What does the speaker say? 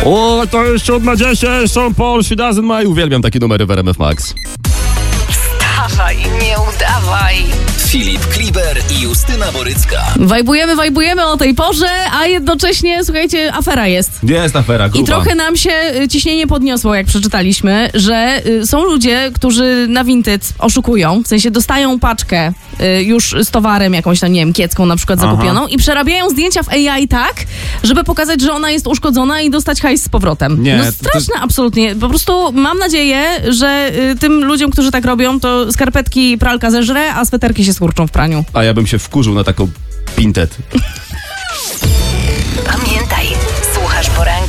O, to jest 7:10, Sean Paul, She Doesn't Mind. Uwielbiam takie numery w RMF Max. Wstawaj, nie udawaj. Filip Kliber i Justyna Borycka. Wajbujemy o tej porze, a jednocześnie, słuchajcie, afera jest. Jest afera, gruba. I trochę nam się ciśnienie podniosło, jak przeczytaliśmy, że są ludzie, którzy na Vinted oszukują, w sensie dostają paczkę już z towarem jakąś tam, nie wiem, kiecką na przykład zakupioną i przerabiają zdjęcia w AI tak, żeby pokazać, że ona jest uszkodzona i dostać hajs z powrotem. Nie, no straszne, absolutnie. Po prostu mam nadzieję, że tym ludziom, którzy tak robią, to skarpetki pralka zeżre, a sweterki się skurczą w praniu. A ja bym się wkurzył na taką Pintet. Pamiętaj, słuchasz poranka.